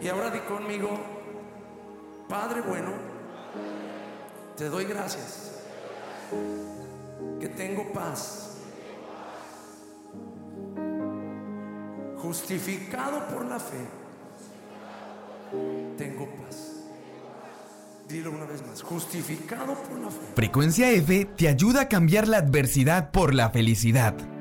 Y ahora di conmigo: Padre bueno, te doy gracias que tengo paz, justificado por la fe, tengo paz. Dilo una vez más: justificado por la fe. Frecuencia F te ayuda a cambiar la adversidad por la felicidad.